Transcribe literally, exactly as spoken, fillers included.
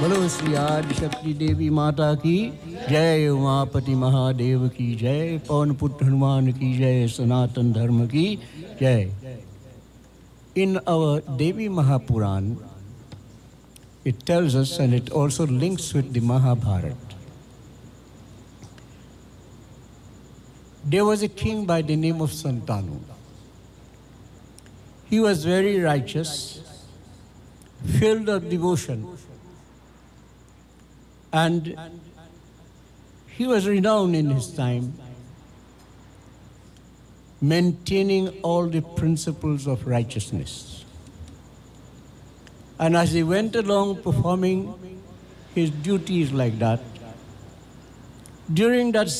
बोलो श्री आदि शक्ति देवी माता की जय, उमापति महादेव की जय, पवन पुत्र हनुमान की जय, सनातन धर्म की जय. In our Devi Mahapuran, it tells us, and it also links with the Mahabharata. There was a king by the name of Santanu. He was very righteous, filled of devotion, and he was renowned in his time, maintaining all the principles of righteousness. And as he went along performing his duties like that, during that